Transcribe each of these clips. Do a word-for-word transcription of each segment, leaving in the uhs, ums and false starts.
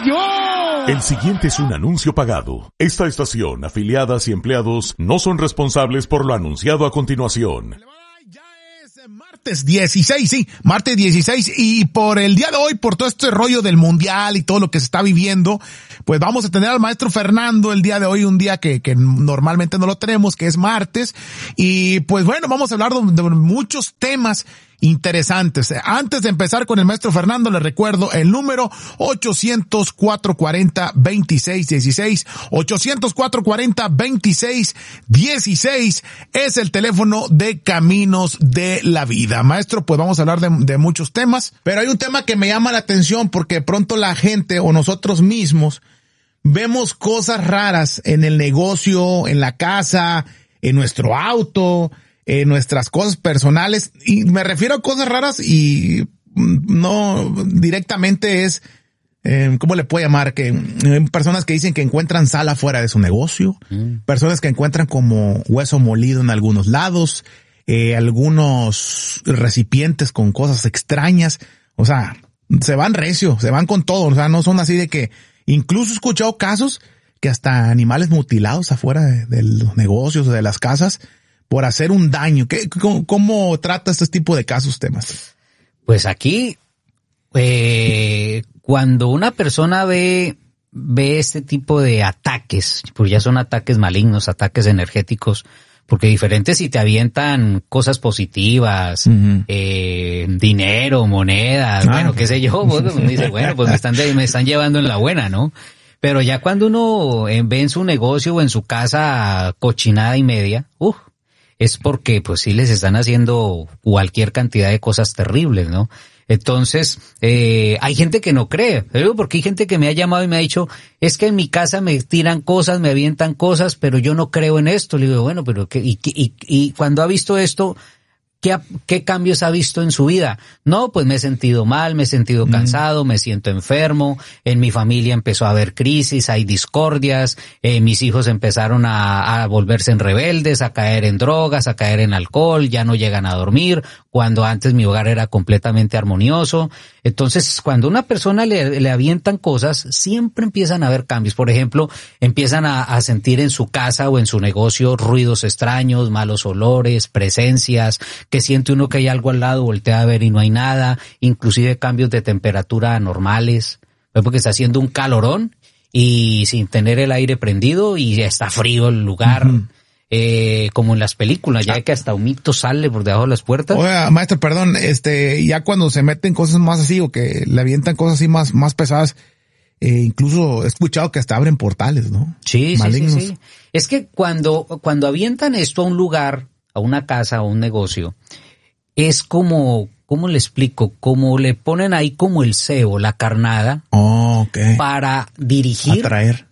yo! El siguiente es un anuncio pagado. Esta estación, afiliadas y empleados no son responsables por lo anunciado a continuación. Martes dieciséis, sí, martes dieciséis, y por el día de hoy, por todo este rollo del mundial y todo lo que se está viviendo, pues vamos a tener al maestro Fernando el día de hoy, un día que, que normalmente no lo tenemos, que es martes, y pues bueno, vamos a hablar de, de muchos temas interesantes. Antes de empezar con el maestro Fernando, les recuerdo el número ochocientos, cuatrocientos cuarenta, veintiséis dieciséis, ochocientos, cuatrocientos cuarenta, veintiséis dieciséis es el teléfono de Caminos de la Vida. Maestro, pues vamos a hablar de, de muchos temas, pero hay un tema que me llama la atención porque de pronto la gente o nosotros mismos vemos cosas raras en el negocio, en la casa, en nuestro auto, en nuestras cosas personales, y me refiero a cosas raras y no directamente es, eh, ¿cómo le puedo llamar? Que eh, personas que dicen que encuentran sal afuera de su negocio, mm. personas que encuentran como hueso molido en algunos lados, eh, algunos recipientes con cosas extrañas, o sea, se van recio, se van con todo, o sea, no son así de que, incluso he escuchado casos que hasta animales mutilados afuera de, de los negocios o de las casas, por hacer un daño. ¿Qué, cómo, ¿Cómo trata este tipo de casos, temas? Pues aquí, eh, cuando una persona ve, ve este tipo de ataques, pues ya son ataques malignos, ataques energéticos, porque diferentes si te avientan cosas positivas, uh-huh. eh, dinero, monedas, ah, bueno, qué sé yo, pues uno dice, bueno, pues me están, me están llevando en la buena, ¿no? Pero ya cuando uno ve en su negocio o en su casa cochinada y media, uff, es porque pues sí les están haciendo cualquier cantidad de cosas terribles, ¿no? Entonces, eh, hay gente que no cree, pero porque hay gente que me ha llamado y me ha dicho, es que en mi casa me tiran cosas, me avientan cosas, pero yo no creo en esto. Le digo, bueno, pero ¿qué? Y, y, y cuando ha visto esto, ¿Qué, ¿Qué cambios ha visto en su vida? No, pues me he sentido mal, me he sentido cansado, mm. me siento enfermo, en mi familia empezó a haber crisis, hay discordias, eh, mis hijos empezaron a, a volverse en rebeldes, a caer en drogas, a caer en alcohol, ya no llegan a dormir, cuando antes mi hogar era completamente armonioso. Entonces, cuando a una persona le, le avientan cosas, siempre empiezan a haber cambios. Por ejemplo, empiezan a, a sentir en su casa o en su negocio ruidos extraños, malos olores, presencias, que siente uno que hay algo al lado, voltea a ver y no hay nada, inclusive cambios de temperatura anormales, porque está haciendo un calorón y sin tener el aire prendido y ya está frío el lugar. Uh-huh. Eh, como en las películas, ya que hasta humito sale por debajo de las puertas. Oiga, maestro, perdón, este, ya cuando se meten cosas más así o que le avientan cosas así más, más pesadas, eh, incluso he escuchado que hasta abren portales, ¿no? Sí, Malignos. sí, sí, sí. Es que cuando, cuando avientan esto a un lugar, a una casa, a un negocio, es como, ¿cómo le explico? Como le ponen ahí como el cebo, la carnada, oh, okay. para dirigir. Atraer.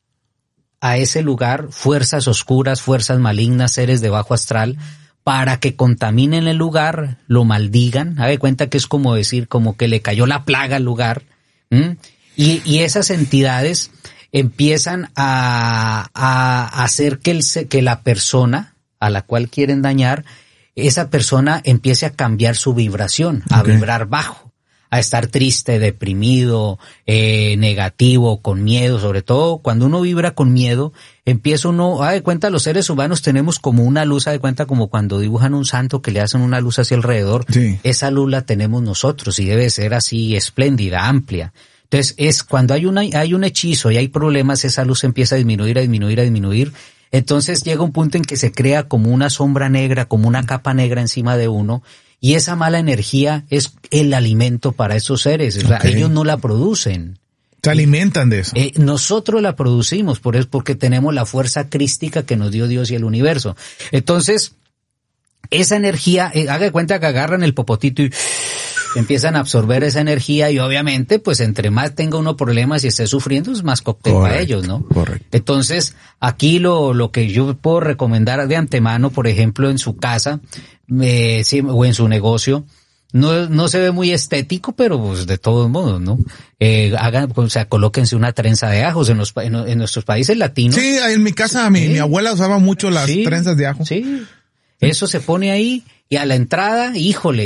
A ese lugar fuerzas oscuras, fuerzas malignas, seres de bajo astral, para que contaminen el lugar, lo maldigan. Haga de cuenta que es como decir, como que le cayó la plaga al lugar. ¿Mm? Y, y esas entidades empiezan a, a hacer que, el, que la persona a la cual quieren dañar, esa persona empiece a cambiar su vibración, a okay. vibrar bajo, a estar triste, deprimido, eh, negativo, con miedo. Sobre todo cuando uno vibra con miedo, empieza uno, a de cuenta los seres humanos tenemos como una luz, a de cuenta como cuando dibujan un santo que le hacen una luz hacia alrededor, sí. esa luz la tenemos nosotros y debe ser así espléndida, amplia. Entonces es cuando hay una, hay un hechizo y hay problemas, esa luz empieza a disminuir, a disminuir, a disminuir. Entonces llega un punto en que se crea como una sombra negra, como una capa negra encima de uno. Y esa mala energía es el alimento para esos seres. O sea, okay. ellos no la producen. Se alimentan de eso. Eh, nosotros la producimos, por eso, porque tenemos la fuerza crística que nos dio Dios y el universo. Entonces, esa energía, eh, haga de cuenta que agarran el popotito y empiezan a absorber esa energía y obviamente, pues entre más tenga uno problemas y esté sufriendo, es más cóctel correcto, para ellos, ¿no? Correcto. Entonces, aquí lo, lo que yo puedo recomendar de antemano, por ejemplo, en su casa, eh, sí, o en su negocio, no, no se ve muy estético, pero pues de todos modos, ¿no? Eh, hagan, o sea, colóquense una trenza de ajos en los, en, en nuestros países latinos. Sí, en mi casa, mi, sí. mi abuela usaba mucho las sí, trenzas de ajo. Sí. Eso se pone ahí y a la entrada, híjole,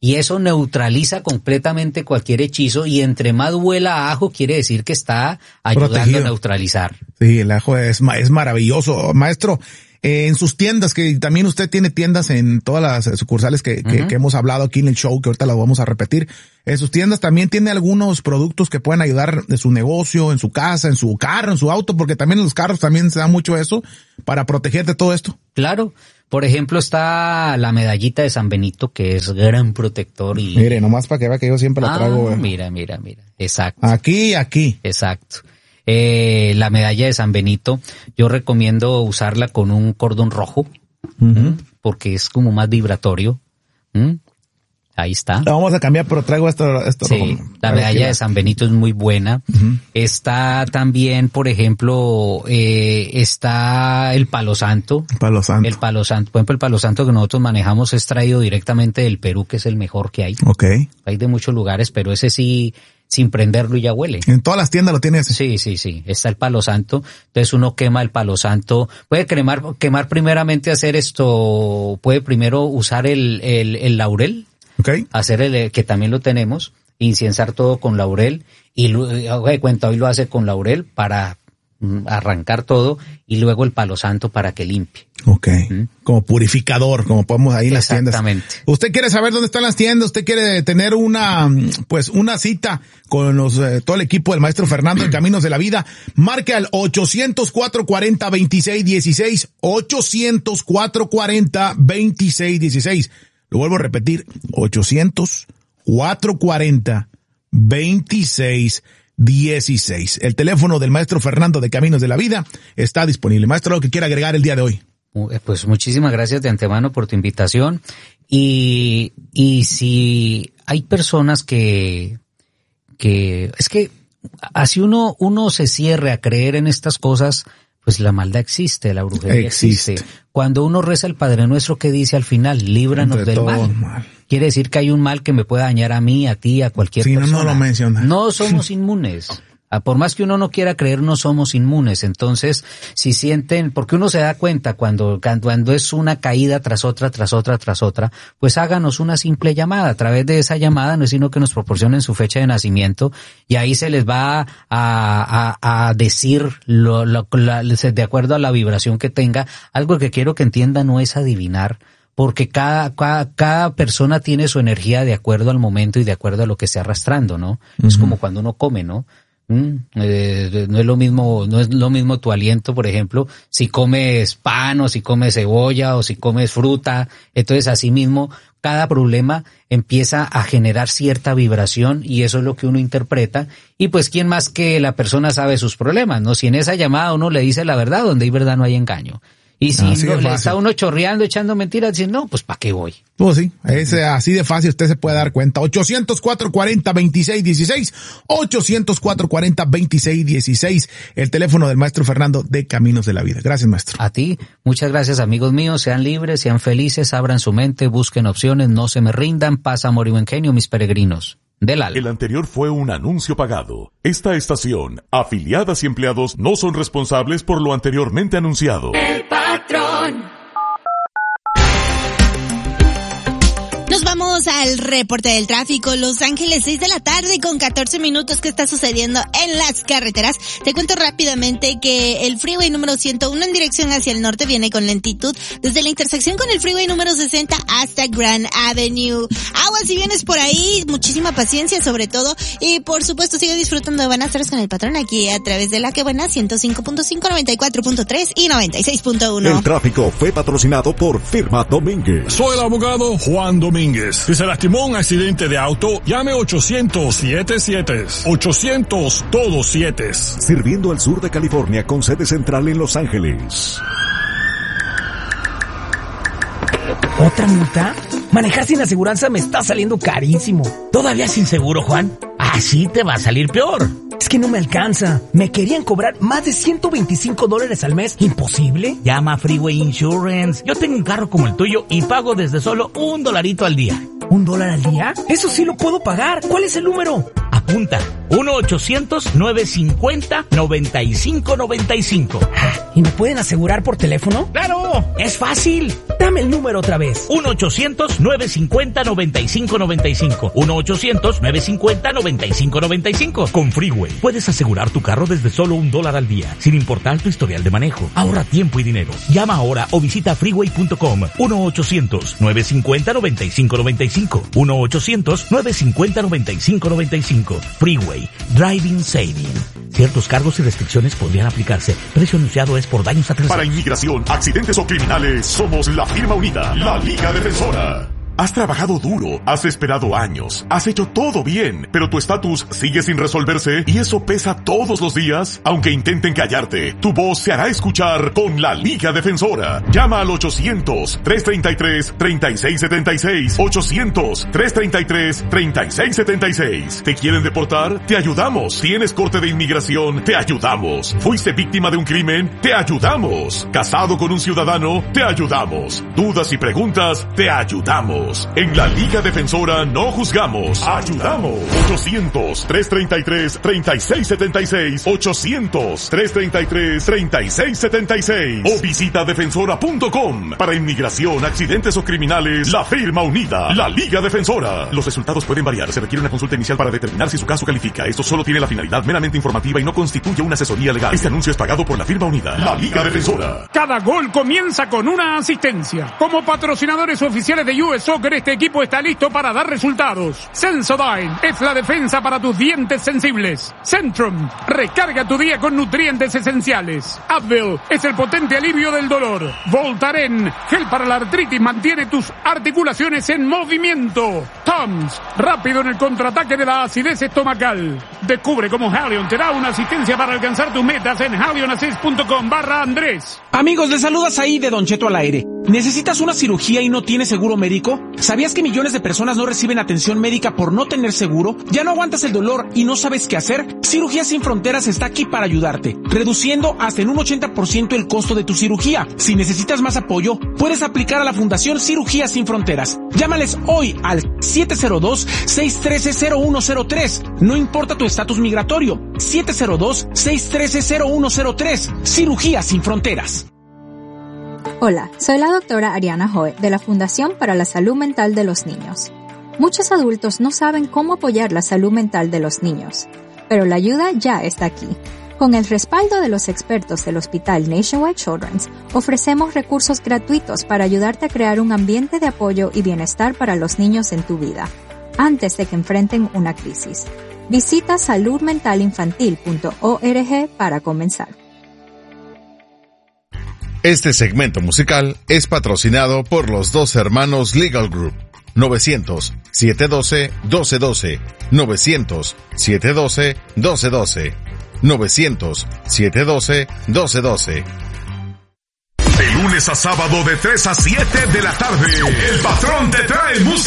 y eso neutraliza completamente cualquier hechizo, y entre más huela a ajo quiere decir que está ayudando Protegido. a neutralizar. Sí, el ajo es, es maravilloso. Maestro, eh, en sus tiendas, que también usted tiene tiendas en todas las sucursales que, que, uh-huh. que hemos hablado aquí en el show, que ahorita las vamos a repetir, en sus tiendas también tiene algunos productos que pueden ayudar de su negocio, en su casa, en su carro, en su auto, porque también en los carros también se da mucho eso para proteger de todo esto. Claro. Por ejemplo, está la medallita de San Benito, que es gran protector y... Mire, nomás para que vea que yo siempre la ah, traigo. Eh. Mira, mira, mira. Exacto. Aquí, aquí. Exacto. Eh, la medalla de San Benito, yo recomiendo usarla con un cordón rojo, uh-huh. porque es como más vibratorio. ¿Mm? Ahí está. La vamos a cambiar, pero traigo esto, esto sí, rojo. La medalla de San Benito es muy buena. Uh-huh. Está también, por ejemplo, eh, está el palo santo. Palo santo. El palo santo. Por ejemplo, el palo santo que nosotros manejamos es traído directamente del Perú, que es el mejor que hay. Okay. Hay de muchos lugares, pero ese sí, sin prenderlo ya huele. En todas las tiendas lo tiene ese. Sí, sí, sí. Está el palo santo. Entonces uno quema el palo santo. Puede quemar, quemar primeramente hacer esto, puede primero usar el, el, el laurel. Okay. Hacer el, que también lo tenemos, inciensar todo con laurel, y haga de cuenta, hoy lo hace con laurel para mm, arrancar todo, y luego el palo santo para que limpie. Okay. ¿Mm? Como purificador, como podemos ahí en las tiendas. Exactamente. Usted quiere saber dónde están las tiendas, usted quiere tener una, pues una cita con los, eh, todo el equipo del maestro Fernando en Caminos de la Vida, marque al ochocientos, cuatrocientos cuarenta, veintiséis dieciséis, ochocientos, cuatrocientos cuarenta, veintiséis dieciséis. Lo vuelvo a repetir, ochocientos, cuatrocientos cuarenta, veintiséis dieciséis. El teléfono del maestro Fernando de Caminos de la Vida está disponible. Maestro, lo que quiera agregar el día de hoy. Pues muchísimas gracias de antemano por tu invitación. Y, y si hay personas que, que, es que así uno, uno se cierre a creer en estas cosas, pues la maldad existe, la brujería existe. existe. Cuando uno reza el Padre Nuestro, ¿qué dice al final? Líbranos Entre del mal. mal. Quiere decir que hay un mal que me pueda dañar a mí, a ti, a cualquier sí, persona. No, no lo menciona. No somos inmunes. Por más que uno no quiera creer, no somos inmunes. Entonces, si sienten, porque uno se da cuenta cuando, cuando es una caída tras otra, tras otra, tras otra, pues háganos una simple llamada. A través de esa llamada no es sino que nos proporcionen su fecha de nacimiento, y ahí se les va a, a, a decir lo, lo, la, de acuerdo a la vibración que tenga. Algo que quiero que entiendan no es adivinar, porque cada, cada, cada persona tiene su energía de acuerdo al momento y de acuerdo a lo que esté arrastrando, ¿no? Uh-huh. Es como cuando uno come, ¿no? Mm, eh, no es lo mismo, no es lo mismo tu aliento, por ejemplo, si comes pan o si comes cebolla o si comes fruta. Entonces, así mismo, cada problema empieza a generar cierta vibración, y eso es lo que uno interpreta. Y pues, ¿quién más que la persona sabe sus problemas, no? Si en esa llamada uno le dice la verdad, donde hay verdad no hay engaño. Y si no, le está uno chorreando, echando mentiras, dice, no, pues ¿para qué voy? Pues sí, es así de fácil, usted se puede dar cuenta. ochocientos, cuatrocientos cuarenta, veintiséis dieciséis, ochocientos, cuatrocientos cuarenta, veintiséis dieciséis, el teléfono del maestro Fernando de Caminos de la Vida. Gracias, maestro. A ti, muchas gracias, amigos míos. Sean libres, sean felices, abran su mente, busquen opciones, no se me rindan. Paz, amor y buen genio, mis peregrinos del alma. El anterior fue un anuncio pagado. Esta estación, afiliadas y empleados no son responsables por lo anteriormente anunciado. El patrón. Nos vamos al reporte del tráfico. Los Ángeles, seis de la tarde con catorce minutos. ¿Qué está sucediendo en las carreteras? Te cuento rápidamente que el freeway número ciento uno en dirección hacia el norte viene con lentitud desde la intersección con el freeway número sesenta hasta Grand Avenue. Agua, si vienes por ahí, muchísima paciencia sobre todo, y por supuesto sigue disfrutando de Buenas Tardes con el Patrón aquí a través de La Que Buena ciento cinco punto cinco, noventa y cuatro punto tres y noventa y seis punto uno. El tráfico fue patrocinado por Firma Domínguez. Soy el abogado Juan Domínguez. Si se lastimó un accidente de auto, llame ochocientos, siete siete. ochocientos, todos siete. Sirviendo al sur de California con sede central en Los Ángeles. ¿Otra multa? Manejar sin aseguranza me está saliendo carísimo. ¿Todavía sin seguro, Juan? Así te va a salir peor. Es que no me alcanza. Me querían cobrar más de ciento veinticinco dólares al mes. ¿Imposible? Llama a Freeway Insurance. Yo tengo un carro como el tuyo y pago desde solo un dolarito al día. ¿Un dólar al día? Eso sí lo puedo pagar. ¿Cuál es el número? Apunta, uno ochocientos nueve cincuenta noventa y cinco noventa y cinco. ¿Y me pueden asegurar por teléfono? ¡Claro! ¡Es fácil! Dame el número otra vez. uno ochocientos nueve cincuenta noventa y cinco noventa y cinco. uno ochocientos nueve cincuenta noventa y cinco noventa y cinco. Con Freeway puedes asegurar tu carro desde solo un dólar al día, sin importar tu historial de manejo. Ahorra tiempo y dinero. Llama ahora o visita freeway punto com. uno ochocientos nueve cincuenta noventa y cinco noventa y cinco. uno ochocientos nueve cincuenta noventa y cinco noventa y cinco. Freeway. Driving Saving. Ciertos cargos y restricciones podrían aplicarse. Precio anunciado es por daños a terceros. Para inmigración, accidentes o criminales, somos la firma unida, la Liga Defensora. Has trabajado duro, has esperado años, has hecho todo bien, pero tu estatus sigue sin resolverse y eso pesa todos los días. Aunque intenten callarte, tu voz se hará escuchar con la Liga Defensora. Llama al ochocientos, tres treinta y tres, treinta y seis setenta y seis. ochocientos, tres treinta y tres, treinta y seis setenta y seis. ¿Te quieren deportar? Te ayudamos. ¿Tienes corte de inmigración? Te ayudamos. ¿Fuiste víctima de un crimen? Te ayudamos. ¿Casado con un ciudadano? Te ayudamos. ¿Dudas y preguntas? Te ayudamos. En la Liga Defensora no juzgamos, ayudamos. ochocientos, tres treinta y tres, treinta y seis setenta y seis. ochocientos, tres treinta y tres, treinta y seis setenta y seis. O visita defensora punto com. Para inmigración, accidentes o criminales, la firma unida, la Liga Defensora. Los resultados pueden variar. Se requiere una consulta inicial para determinar si su caso califica. Esto solo tiene la finalidad meramente informativa y no constituye una asesoría legal. Este anuncio es pagado por la firma unida, la Liga Defensora. Cada gol comienza con una asistencia. Como patrocinadores oficiales de U S Soccer, este equipo está listo para dar resultados. Sensodyne es la defensa para tus dientes sensibles. Centrum, recarga tu día con nutrientes esenciales. Advil es el potente alivio del dolor. Voltaren, gel para la artritis, mantiene tus articulaciones en movimiento. Tums, rápido en el contraataque de la acidez estomacal. Descubre cómo Halion te da una asistencia para alcanzar tus metas en halionassist punto com barra Andrés. Amigos, les saludas ahí de Don Cheto al aire. ¿Necesitas una cirugía y no tienes seguro médico? ¿Sabías que millones de personas no reciben atención médica por no tener seguro? ¿Ya no aguantas el dolor y no sabes qué hacer? Cirugías Sin Fronteras está aquí para ayudarte, reduciendo hasta en un ochenta por ciento el costo de tu cirugía. Si necesitas más apoyo, puedes aplicar a la Fundación Cirugías Sin Fronteras. Llámales hoy al siete cero dos, seis uno tres, cero uno cero tres. No importa tu estatus migratorio. siete cero dos, seis uno tres, cero uno cero tres. Cirugías Sin Fronteras. Hola, soy la doctora Ariana Hoy de la Fundación para la Salud Mental de los Niños. Muchos adultos no saben cómo apoyar la salud mental de los niños, pero la ayuda ya está aquí. Con el respaldo de los expertos del Hospital Nationwide Children's, ofrecemos recursos gratuitos para ayudarte a crear un ambiente de apoyo y bienestar para los niños en tu vida, antes de que enfrenten una crisis. Visita salud mental infantil punto org para comenzar. Este segmento musical es patrocinado por los dos hermanos Legal Group. novecientos, siete uno dos, uno dos uno dos. novecientos, siete uno dos, uno dos uno dos. novecientos, siete uno dos, uno dos uno dos. De lunes a sábado de tres a siete de la tarde, el patrón te trae música.